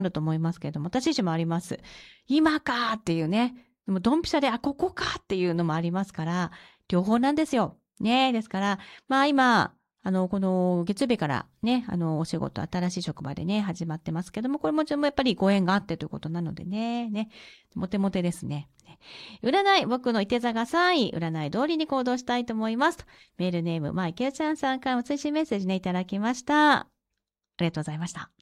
あると思いますけれども、私自身もあります。今かっていうね。でもドンピシャで、ここかっていうのもありますから、両方なんですよ。ね。ですから、今、この月曜日からね、お仕事、新しい職場でね、始まってますけども、これもちろんやっぱりご縁があってということなのでね、モテモテですね。占い、僕のいて座が3位、占い通りに行動したいと思います。メールネーム、池ちゃんさんからお通信メッセージね、いただきました。ありがとうございました。